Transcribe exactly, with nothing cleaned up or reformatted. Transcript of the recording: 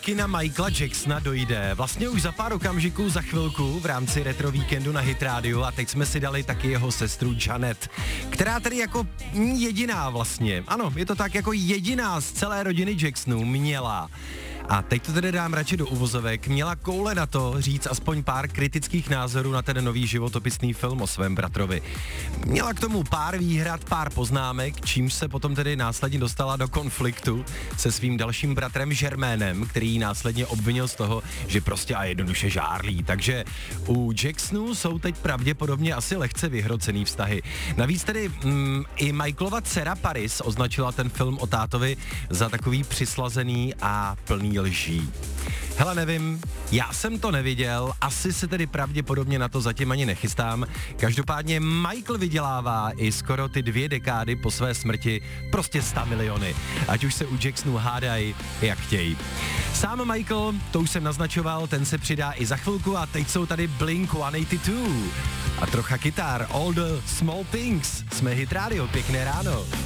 taky na Michaela Jacksona dojde. Vlastně už za pár okamžiků, za chvilku v rámci Retro Víkendu na Hit Radio a teď jsme si dali taky jeho sestru Janet, která tedy jako jediná vlastně, ano, je to tak jako jediná z celé rodiny Jacksonů měla. A teď to tedy dám radši do uvozovek. Měla koule na to říct aspoň pár kritických názorů na ten nový životopisný film o svém bratrovi. Měla k tomu pár výhrad, pár poznámek, čímž se potom tedy následně dostala do konfliktu se svým dalším bratrem Jermainem, který ji následně obvinil z toho, že prostě a jednoduše žárlí. Takže u Jacksonů jsou teď pravděpodobně asi lehce vyhrocený vztahy. Navíc tedy mm, i Michaelova dcera Paris označila ten film o tátovi za takový přislazený a plný lží. Hele, nevím, já jsem to neviděl, asi se tedy pravděpodobně na to zatím ani nechystám. Každopádně Michael vydělává i skoro ty dvě dekády po své smrti prostě sto miliony. Ať už se u Jacksonů hádají, jak chtějí. Sám Michael, to už jsem naznačoval, ten se přidá i za chvilku a teď jsou tady Blink sto osmdesát dva. A trocha kytar, All the Small Things. Jsme Hit Radio, pěkné ráno.